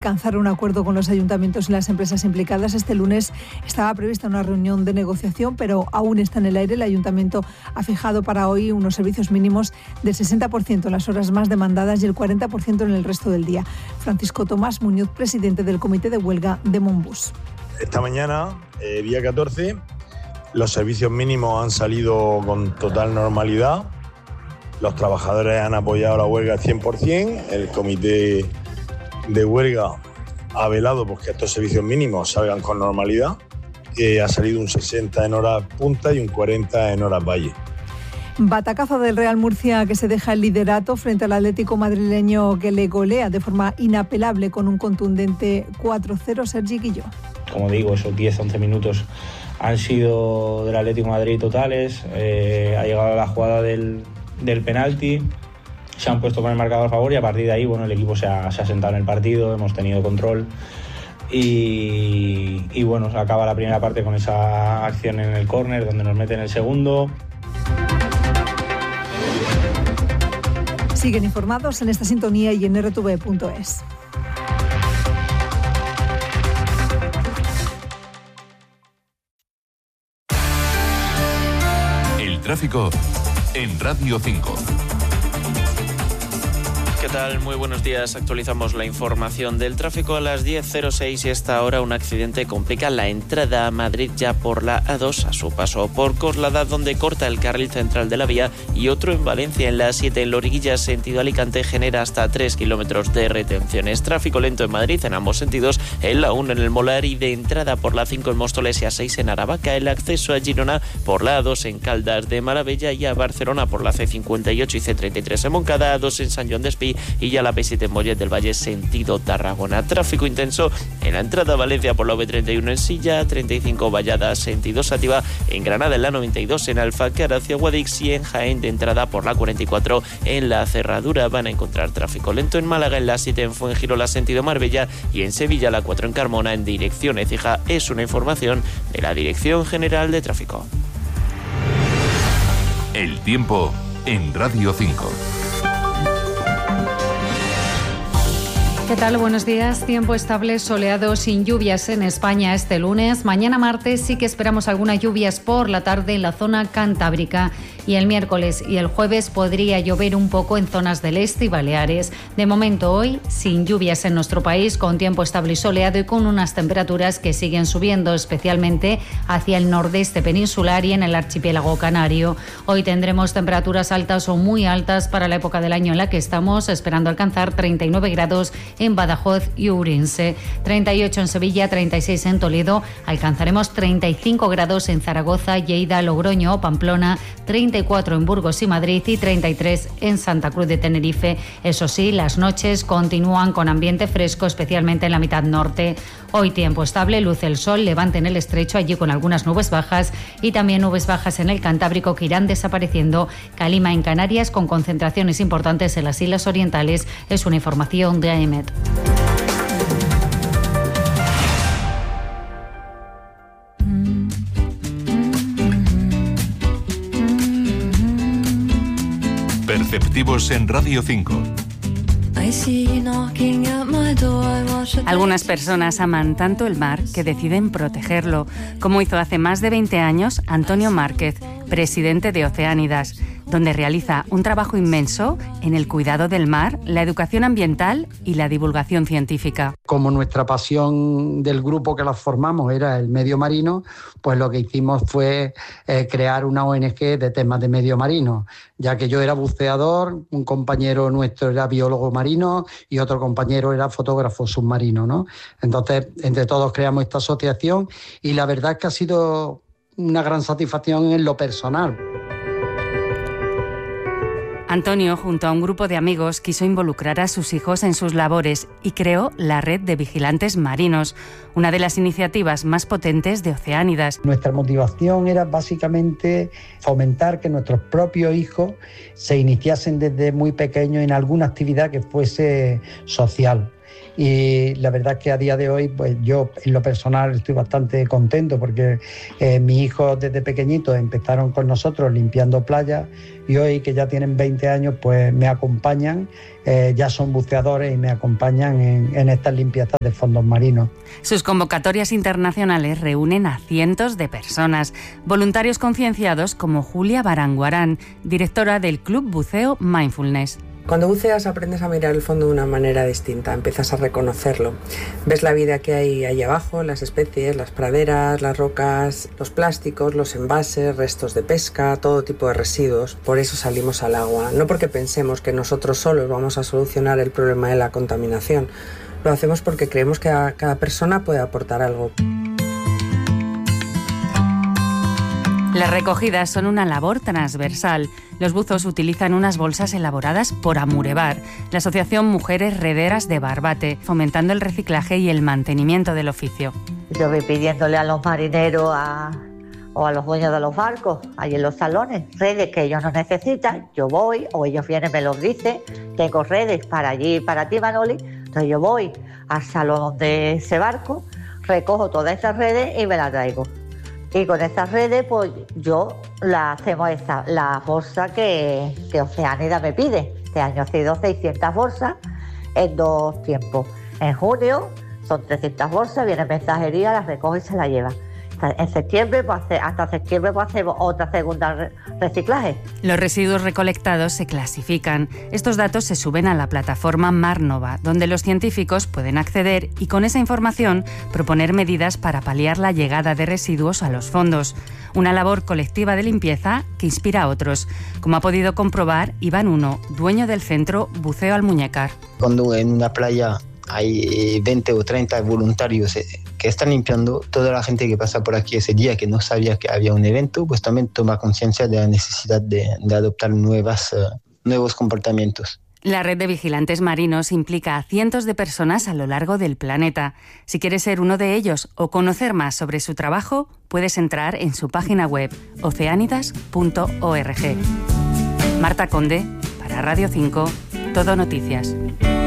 alcanzar un acuerdo con los ayuntamientos y las empresas implicadas. Este lunes estaba prevista una reunión de negociación, pero aún está en el aire. El ayuntamiento ha fijado para hoy unos servicios mínimos del 60% en las horas más demandadas y el 40% en el resto del día. Francisco Tomás Muñoz, presidente del Comité de Huelga de Monbus. Esta mañana, día 14, los servicios mínimos han salido con total normalidad. Los trabajadores han apoyado la huelga al 100%. El comité de huelga ha velado porque estos servicios mínimos salgan con normalidad. Ha salido un 60 en horas punta y un 40 en horas valle. Batacazo del Real Murcia, que se deja el liderato frente al Atlético madrileño, que le golea de forma inapelable con un contundente 4-0. Sergi Guilló. Como digo, esos 10-11 minutos han sido del Atlético de Madrid totales. Ha llegado la jugada del penalti, se han puesto con el marcador a favor y a partir de ahí, bueno, el equipo se ha sentado en el partido, hemos tenido control y bueno, se acaba la primera parte con esa acción en el córner donde nos meten el segundo. Siguen informados en esta sintonía y en rtv.es. El tráfico en Radio 5. ¿Qué tal? Muy buenos días. Actualizamos la información del tráfico a las 10:06 y a esta hora un accidente complica la entrada a Madrid ya por la A2 a su paso por Coslada, donde corta el carril central de la vía, y otro en Valencia en la A7 en Loriguillas sentido Alicante genera hasta 3 kilómetros de retenciones. Tráfico lento en Madrid en ambos sentidos, en la 1 en el Molar y de entrada por la 5 en Móstoles y A6 en Aravaca, el acceso a Girona por la A2 en Caldas de Maravilla y a Barcelona por la C58 y C33 en Moncada, A2 en San Joan d'Espí y ya la P7 en Mollet del Valle sentido Tarragona. Tráfico intenso en la entrada a Valencia por la V31 en Silla, 35 Vallada sentido Sátiva, en Granada en la 92 en Alfacar hacia Guadix y en Jaén de entrada por la 44 en la Cerradura. Van a encontrar tráfico lento en Málaga en la 7 en Fuengirola sentido Marbella y en Sevilla la 4 en Carmona en dirección Écija. Es una información de la Dirección General de Tráfico. El tiempo en Radio 5. ¿Qué tal? Buenos días. Tiempo estable, soleado, sin lluvias en España este lunes. Mañana martes sí que esperamos algunas lluvias por la tarde en la zona cantábrica. Y el miércoles y el jueves podría llover un poco en zonas del este y Baleares. De momento hoy, sin lluvias en nuestro país, con tiempo estable y soleado y con unas temperaturas que siguen subiendo, especialmente hacia el nordeste peninsular y en el archipiélago canario. Hoy tendremos temperaturas altas o muy altas para la época del año en la que estamos, esperando alcanzar 39 grados en Badajoz y Ourense, 38 en Sevilla, 36 en Toledo, alcanzaremos 35 grados en Zaragoza, Lleida, Logroño o Pamplona, 34 en Burgos y Madrid y 33 en Santa Cruz de Tenerife. Eso sí, las noches continúan con ambiente fresco, especialmente en la mitad norte. Hoy tiempo estable, luce el sol, levante en el estrecho, allí con algunas nubes bajas y también nubes bajas en el Cantábrico que irán desapareciendo. Calima en Canarias con concentraciones importantes en las islas orientales. Es una información de AEMET. Perceptivos en Radio 5. Algunas personas aman tanto el mar que deciden protegerlo, como hizo hace más de 20 años Antonio Márquez, presidente de Oceánidas, donde realiza un trabajo inmenso en el cuidado del mar, la educación ambiental y la divulgación científica. Como nuestra pasión del grupo que la formamos era el medio marino, pues lo que hicimos fue crear una ONG de temas de medio marino, ya que yo era buceador, un compañero nuestro era biólogo marino y otro compañero era fotógrafo submarino, ¿no? Entonces, entre todos creamos esta asociación y la verdad es que ha sido una gran satisfacción en lo personal. Antonio, junto a un grupo de amigos, quiso involucrar a sus hijos en sus labores y creó la Red de Vigilantes Marinos, una de las iniciativas más potentes de Oceánidas. Nuestra motivación era básicamente fomentar que nuestros propios hijos se iniciasen desde muy pequeños en alguna actividad que fuese social. y la verdad es que a día de hoy pues yo en lo personal estoy bastante contento porque mis hijos desde pequeñitos empezaron con nosotros limpiando playas y hoy que ya tienen 20 años pues me acompañan, ya son buceadores y me acompañan en estas limpiezas de fondos marinos. Sus convocatorias internacionales reúnen a cientos de personas, voluntarios concienciados como Julia Baranguarán, directora del Club Buceo Mindfulness. Cuando buceas aprendes a mirar el fondo de una manera distinta, empiezas a reconocerlo. Ves la vida que hay ahí abajo, las especies, las praderas, las rocas, los plásticos, los envases, restos de pesca, todo tipo de residuos. Por eso salimos al agua, no porque pensemos que nosotros solos vamos a solucionar el problema de la contaminación. Lo hacemos porque creemos que cada persona puede aportar algo. Las recogidas son una labor transversal. Los buzos utilizan unas bolsas elaboradas por Amurebar, la Asociación Mujeres Rederas de Barbate, fomentando el reciclaje y el mantenimiento del oficio. Yo voy pidiéndole a los marineros o a los dueños de los barcos, ahí en los salones, redes que ellos no necesitan, yo voy, o ellos vienen, me los dicen, tengo redes para allí, para ti, Manoli, entonces yo voy al salón de ese barco, recojo todas esas redes y me las traigo. Y con estas redes, pues yo la hacemos la bolsa que Oceánida me pide. Este año ha sido 600 bolsas en 2 tiempos. En junio son 300 bolsas, viene mensajería, las recoge y se la lleva. En septiembre, hasta septiembre, hacemos otra segunda reciclaje. Los residuos recolectados se clasifican. Estos datos se suben a la plataforma Marnova, donde los científicos pueden acceder y con esa información proponer medidas para paliar la llegada de residuos a los fondos. Una labor colectiva de limpieza que inspira a otros, como ha podido comprobar Iván Uno, dueño del centro Buceo Almuñécar. Cuando en una playa hay 20 o 30 voluntarios que están limpiando, toda la gente que pasa por aquí ese día que no sabía que había un evento, pues también toma conciencia de la necesidad de adoptar nuevos comportamientos. La red de vigilantes marinos implica a cientos de personas a lo largo del planeta. Si quieres ser uno de ellos o conocer más sobre su trabajo, puedes entrar en su página web oceanidas.org. Marta Conde, para Radio 5, Todo Noticias.